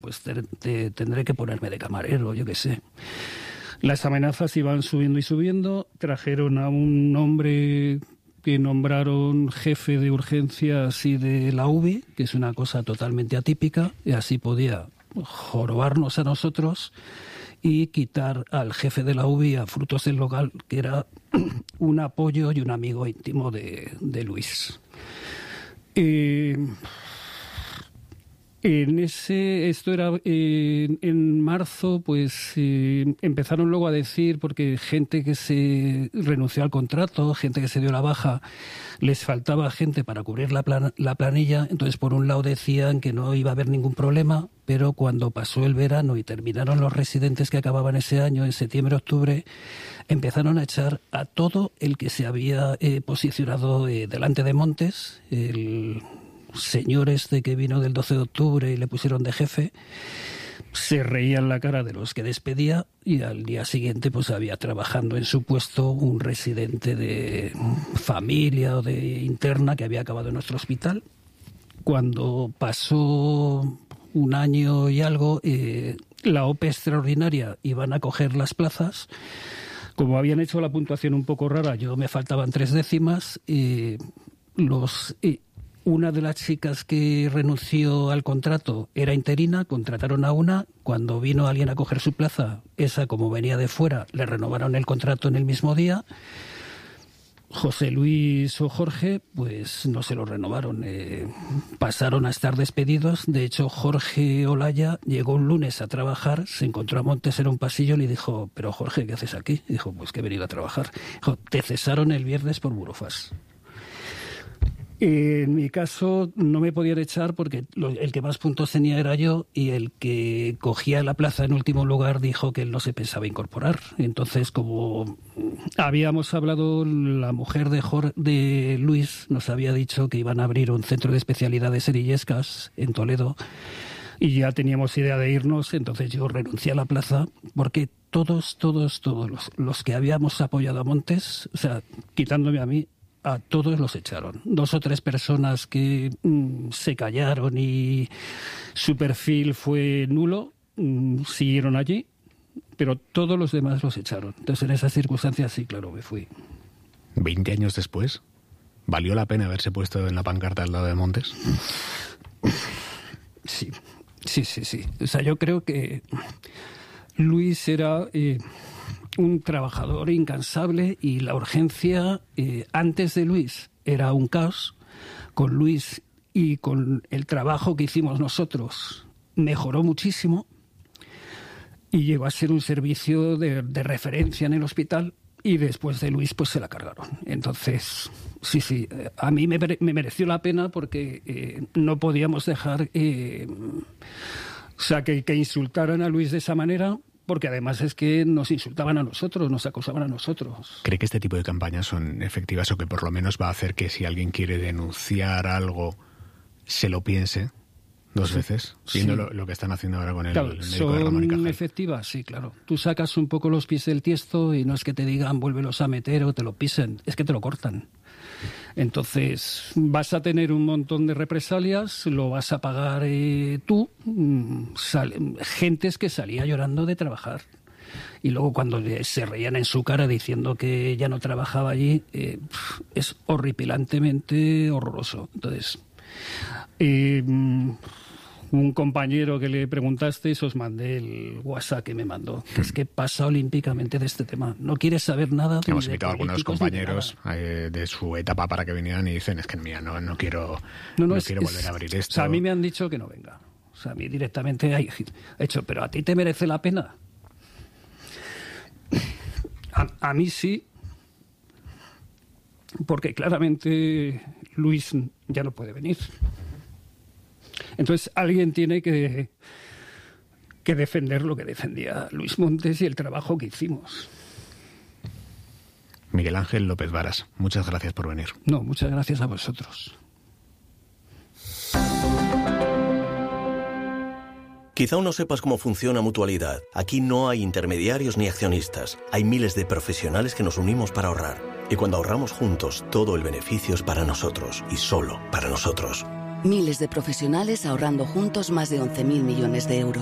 pues tendré que ponerme de camarero, yo qué sé. Las amenazas iban subiendo y subiendo. Trajeron a un hombre que nombraron jefe de urgencias y de la UBI, que es una cosa totalmente atípica, y así podía jorobarnos a nosotros y quitar al jefe de la UBI, a Frutos del Local, que era un apoyo y un amigo íntimo de Luis. Esto era en marzo, pues empezaron luego a decir, porque gente que se renunció al contrato, gente que se dio la baja, les faltaba gente para cubrir la planilla. Entonces, por un lado decían que no iba a haber ningún problema, pero cuando pasó el verano y terminaron los residentes que acababan ese año, en septiembre, octubre, empezaron a echar a todo el que se había posicionado delante de Montes, el señor este que vino del 12 de octubre y le pusieron de jefe. Se reía en la cara de los que despedía, y al día siguiente pues había trabajando en su puesto un residente de familia o de interna que había acabado en nuestro hospital. Cuando pasó un año y algo, la OPE extraordinaria iban a coger las plazas. Como habían hecho la puntuación un poco rara, yo me faltaban 3 décimas, una de las chicas que renunció al contrato era interina, contrataron a una. Cuando vino alguien a coger su plaza, esa, como venía de fuera, le renovaron el contrato en el mismo día. José Luis o Jorge, pues no se lo renovaron, pasaron a estar despedidos. De hecho, Jorge Olaya llegó un lunes a trabajar, se encontró a Montes en un pasillo y le dijo: pero Jorge, ¿qué haces aquí? Y dijo: pues que he venido a trabajar. Dijo: te cesaron el viernes por burofax. En mi caso no me podían echar porque el que más puntos tenía era yo, y el que cogía la plaza en último lugar dijo que él no se pensaba incorporar. Entonces, como habíamos hablado, la mujer de Luis nos había dicho que iban a abrir un centro de especialidades en Illescas, en Toledo, y ya teníamos idea de irnos. Entonces yo renuncié a la plaza porque todos los que habíamos apoyado a Montes, o sea, quitándome a mí, a todos los echaron. 2 o 3 personas que se callaron y su perfil fue nulo, siguieron allí, pero todos los demás los echaron. Entonces, en esas circunstancias, sí, claro, me fui. 20 años después, ¿valió la pena haberse puesto en la pancarta al lado de Montes? Sí. O sea, yo creo que Luis era un trabajador incansable, y la urgencia antes de Luis era un caos. Con Luis y con el trabajo que hicimos nosotros mejoró muchísimo y llegó a ser un servicio de referencia en el hospital, y después de Luis pues se la cargaron. Entonces, sí, a mí me mereció la pena porque no podíamos dejar que insultaran a Luis de esa manera, porque además es que nos insultaban a nosotros, nos acosaban a nosotros. ¿Cree que este tipo de campañas son efectivas, o que por lo menos va a hacer que si alguien quiere denunciar algo se lo piense 2 veces? Viendo lo que están haciendo ahora con el médico de Ramón y Cajal. ¿Son efectivas? Sí, claro. Tú sacas un poco los pies del tiesto y no es que te digan vuélvelos a meter o te lo pisen, es que te lo cortan. Entonces vas a tener un montón de represalias, lo vas a pagar tú. Gentes que salía llorando de trabajar, y luego cuando se reían en su cara diciendo que ya no trabajaba allí, es horripilantemente horroroso. Entonces, un compañero que le preguntasteis, os mandé el WhatsApp que me mandó. Es que pasa olímpicamente de este tema. No quiere saber nada. Hemos invitado a algunos compañeros de su etapa para que vinieran, y dicen: es que mira, no quiero volver a abrir esto. O sea, a mí me han dicho que no venga. O sea, a mí directamente he hecho: pero ¿a ti te merece la pena? A mí sí, porque claramente Luis ya no puede venir. Entonces alguien tiene que defender lo que defendía Luis Montes y el trabajo que hicimos. Miguel Ángel López Varas, muchas gracias por venir. No, muchas gracias a vosotros. Quizá aún no sepas cómo funciona Mutualidad. Aquí no hay intermediarios ni accionistas. Hay miles de profesionales que nos unimos para ahorrar. Y cuando ahorramos juntos, todo el beneficio es para nosotros y solo para nosotros. Miles de profesionales ahorrando juntos más de 11.000 millones de euros.